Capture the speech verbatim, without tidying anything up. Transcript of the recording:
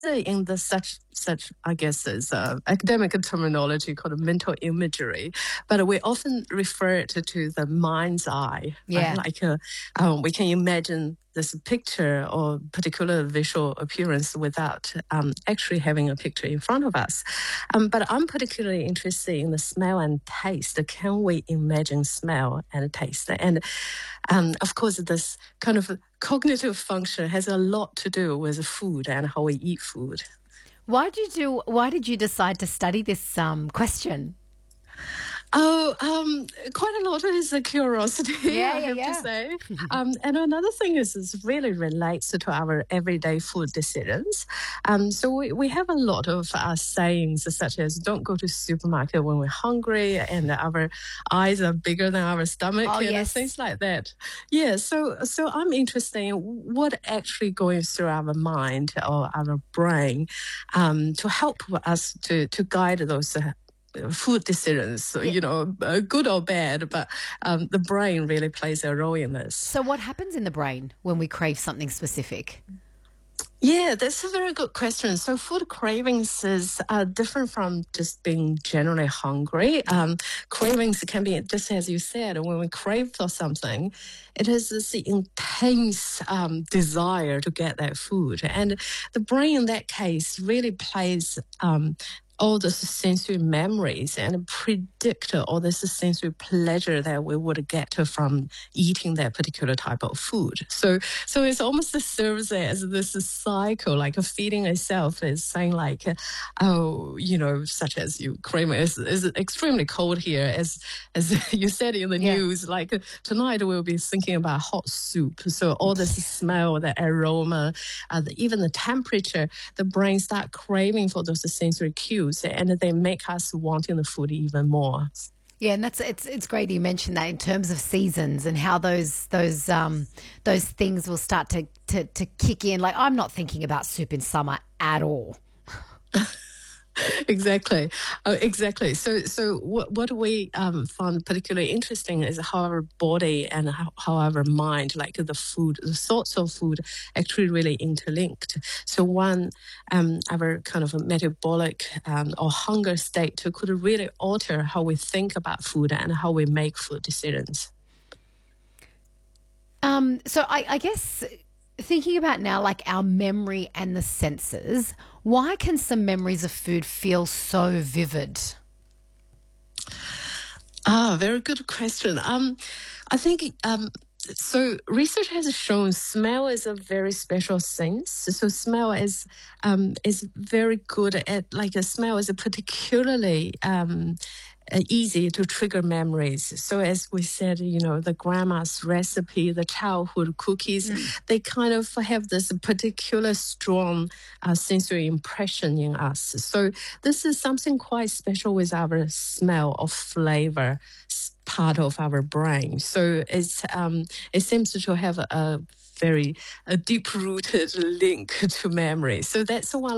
in the such such I guess is uh, academic terminology called mental imagery, but we often refer it to, to the mind's eye. Yeah. Right? Like uh, um, we can imagine this picture or particular visual appearance without um, actually having a picture in front of us. Um, but I'm particularly interested in the smell and taste. Can we imagine smell and taste? And um, of course, this kind of cognitive function has a lot to do with food and how we eat food. Why did you do, why did you decide to study this um, question? Oh, um, quite a lot is a curiosity, Yeah, I yeah, have yeah. to say. um, and another thing is, is really relates to our everyday food decisions. Um, so we, we have a lot of uh, sayings such as don't go to supermarket when we're hungry and our eyes are bigger than our stomach Oh, and yes. things like that. Yeah, so so I'm interested in what actually going through our mind or our brain um, to help us to, to guide those uh, food decisions, Yeah. you know, uh, good or bad, but um, the brain really plays a role in this. So what happens in the brain when we crave something specific? Yeah, that's a very good question. So food cravings is uh, different from just being generally hungry. Um, cravings can be, just as you said, when we crave for something, it is this intense um, desire to get that food. And the brain in that case really plays um, all the sensory memories and predict all this sensory pleasure that we would get from eating that particular type of food. So, so it's almost serves as this cycle, like a feeding itself is saying like, oh, you know, such as you crave it. It's, it's extremely cold here, as as you said in the Yeah. news. Like tonight we'll be thinking about hot soup. So all this smell, the aroma, uh, the, even the temperature, the brain start craving for those sensory cues, and they make us wanting the food even more. Yeah, and that's it's it's great you mentioned that in terms of seasons and how those those um those things will start to to, to kick in. Like I'm not thinking about soup in summer at all. Exactly, uh, exactly. So, so what what we um, found particularly interesting is how our body and how, how our mind, like the food, the sorts of food, actually really interlinked. So, one, um, our kind of a metabolic um, or hunger state could really alter how we think about food and how we make food decisions. Um, so I, I guess thinking about now, like our memory and the senses, why can some memories of food feel so vivid? Ah, very good question. Um, I think um, so. Research has shown smell is a very special sense. So smell is um, is very good at like a smell is a particularly um, uh, easy to trigger memories. So as we said, you know, the grandma's recipe, the childhood cookies, mm. they kind of have this particular strong uh, sensory impression in us. So this is something quite special with our smell of flavor part of our brain. So it's um, it seems to have a, a very a deep-rooted link to memory. So that's one